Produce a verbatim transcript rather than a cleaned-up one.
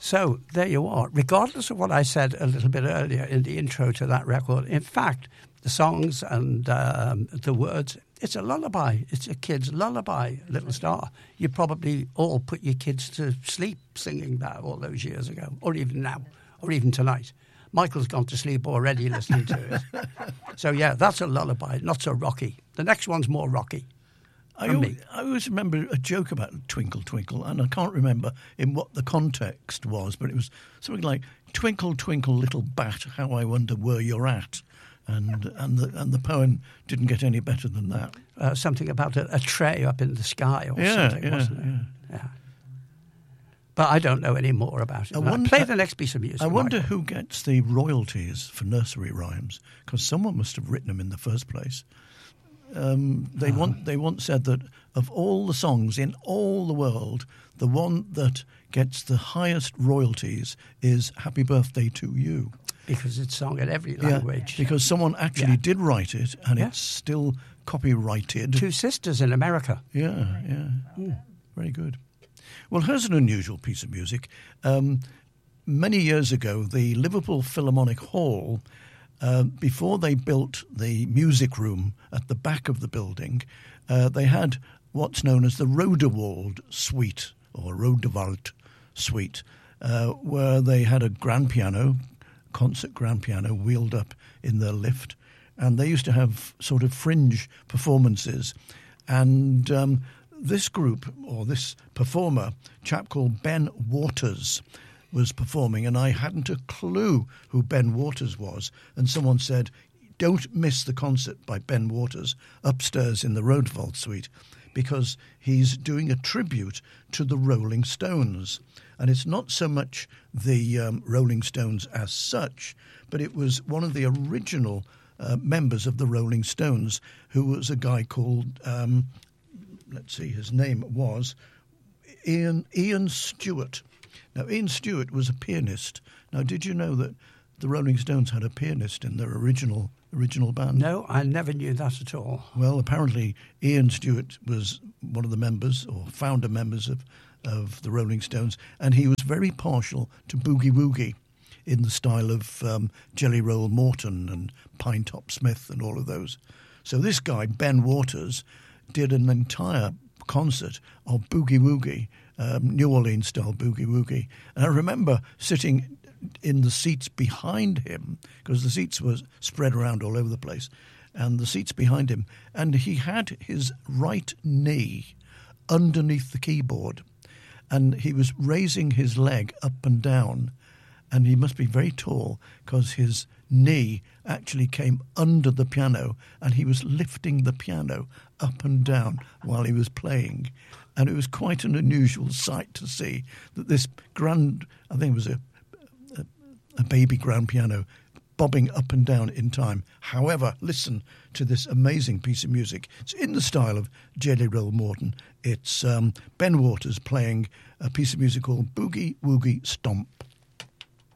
So there you are. Regardless of what I said a little bit earlier in the intro to that record, in fact, the songs and um, the words, it's a lullaby. It's a kid's lullaby, Little Star. You probably all put your kids to sleep singing that all those years ago, or even now, or even tonight. Michael's gone to sleep already listening to it. So, yeah, that's a lullaby, not so rocky. The next one's more rocky. I always, I always remember a joke about Twinkle Twinkle, and I can't remember in what the context was, but it was something like, Twinkle, twinkle, little bat, how I wonder where you're at. And and the and the poem didn't get any better than that. Uh, something about a, a tray up in the sky or yeah, something, yeah, wasn't it? Yeah. yeah. But I don't know any more about it. I wonder, play the next piece of music. I wonder Michael. who gets the royalties for nursery rhymes, because someone must have written them in the first place. Um, they, oh. want, they once said that of all the songs in all the world, the one that gets the highest royalties is Happy Birthday to You. Because it's sung in every language. Yeah, because someone actually yeah. did write it, and yeah. it's still copyrighted. Two sisters in America. Yeah, yeah. Mm. Very good. Well, here's an unusual piece of music. Um, many years ago, the Liverpool Philharmonic Hall, uh, before they built the music room at the back of the building, uh, they had what's known as the Rodewald Suite, or Rodewald Suite, uh, where they had a grand piano, concert grand piano, wheeled up in their lift, and they used to have sort of fringe performances. And um, this group, or this performer, a chap called Ben Waters, was performing, and I hadn't a clue who Ben Waters was. And someone said, don't miss the concert by Ben Waters upstairs in the Rodewald Suite, because he's doing a tribute to the Rolling Stones. And it's not so much the um, Rolling Stones as such, but it was one of the original uh, members of the Rolling Stones, who was a guy called, um, let's see, his name was Ian, Ian Stewart. Now, Ian Stewart was a pianist. Now, did you know that the Rolling Stones had a pianist in their original original band? No, I never knew that at all. Well, apparently Ian Stewart was one of the members or founder members of, of the Rolling Stones, and he was very partial to Boogie Woogie in the style of um, Jelly Roll Morton and Pine Top Smith and all of those. So this guy, Ben Waters, did an entire concert of Boogie Woogie, um, New Orleans-style Boogie Woogie. And I remember sitting in the seats behind him, because the seats were spread around all over the place, and the seats behind him, and he had his right knee underneath the keyboard, and he was raising his leg up and down, and he must be very tall, because his knee actually came under the piano, and he was lifting the piano up and down while he was playing. And it was quite an unusual sight to see that this grand, I think it was a a baby grand piano, bobbing up and down in time. However, listen to this amazing piece of music. It's in the style of Jelly Roll Morton. It's um, Ben Waters playing a piece of music called Boogie Woogie Stomp.